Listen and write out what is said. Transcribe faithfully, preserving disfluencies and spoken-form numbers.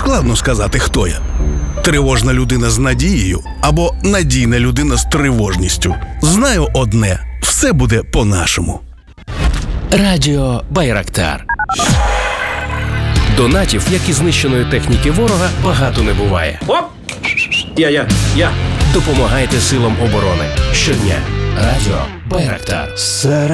Складно сказати, хто я. Тривожна людина з надією або надійна людина з тривожністю. Знаю одне – все буде по-нашому. Радіо Байрактар. Донатів, як і знищеної техніки ворога, багато не буває. Оп! Я, я, я. Допомагайте силам оборони. Щодня. Радіо Байрактар.